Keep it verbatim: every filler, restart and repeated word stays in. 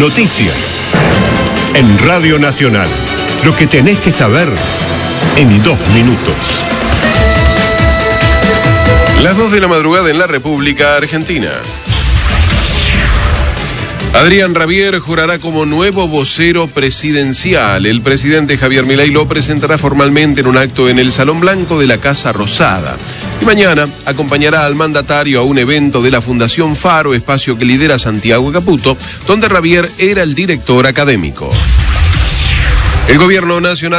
Noticias. En Radio Nacional. Lo que tenés que saber en dos minutos. Las dos de la madrugada en la República Argentina. Adrián Rabier jurará como nuevo vocero presidencial. El presidente Javier Milei lo presentará formalmente en un acto en el Salón Blanco de la Casa Rosada. Y mañana acompañará al mandatario a un evento de la Fundación Faro, espacio que lidera Santiago Caputo, donde Rabier era el director académico. El gobierno nacional